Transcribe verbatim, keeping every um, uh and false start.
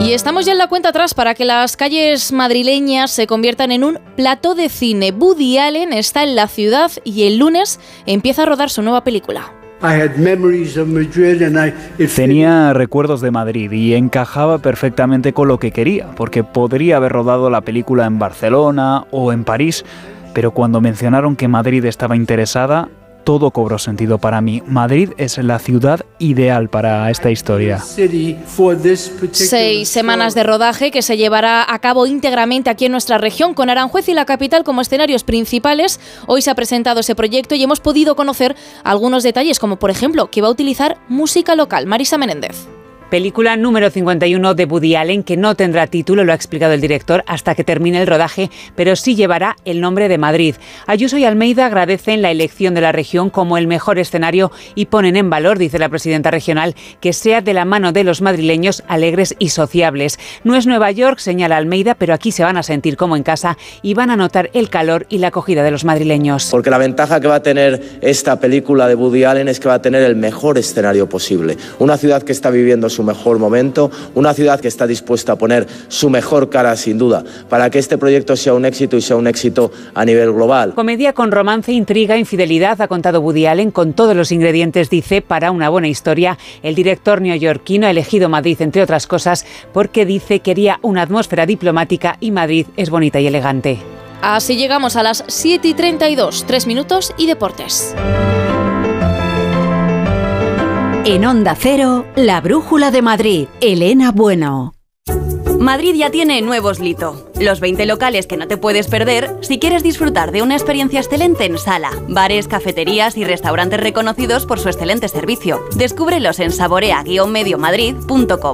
Y estamos ya en la cuenta atrás para que las calles madrileñas se conviertan en un plató de cine. Woody Allen está en la ciudad y el lunes empieza a rodar su nueva película. Tenía recuerdos de Madrid y encajaba perfectamente con lo que quería, porque podría haber rodado la película en Barcelona o en París, pero cuando mencionaron que Madrid estaba interesada, todo cobró sentido para mí. Madrid es la ciudad ideal para esta historia. Seis semanas de rodaje que se llevará a cabo íntegramente aquí en nuestra región, con Aranjuez y la capital como escenarios principales. Hoy se ha presentado ese proyecto y hemos podido conocer algunos detalles, como por ejemplo que va a utilizar música local. Marisa Menéndez. Película número cincuenta y uno de Woody Allen, que no tendrá título, lo ha explicado el director, hasta que termine el rodaje, pero sí llevará el nombre de Madrid. Ayuso y Almeida agradecen la elección de la región como el mejor escenario y ponen en valor, dice la presidenta regional, que sea de la mano de los madrileños alegres y sociables. No es Nueva York, señala Almeida, pero aquí se van a sentir como en casa y van a notar el calor y la acogida de los madrileños. Porque la ventaja que va a tener esta película de Woody Allen es que va a tener el mejor escenario posible. Una ciudad que está viviendo su mejor momento, una ciudad que está dispuesta a poner su mejor cara, sin duda, para que este proyecto sea un éxito y sea un éxito a nivel global. Comedia con romance, intriga, infidelidad, ha contado Woody Allen, con todos los ingredientes, dice, para una buena historia. El director neoyorquino ha elegido Madrid, entre otras cosas, porque dice quería una atmósfera diplomática y Madrid es bonita y elegante. Así llegamos a las siete y treinta y dos, tres minutos y deportes. En Onda Cero, la brújula de Madrid, Elena Bueno. Madrid ya tiene nuevos Lito, los veinte locales que no te puedes perder si quieres disfrutar de una experiencia excelente en sala, bares, cafeterías y restaurantes reconocidos por su excelente servicio. Descúbrelos en saborea guion medio madrid punto com.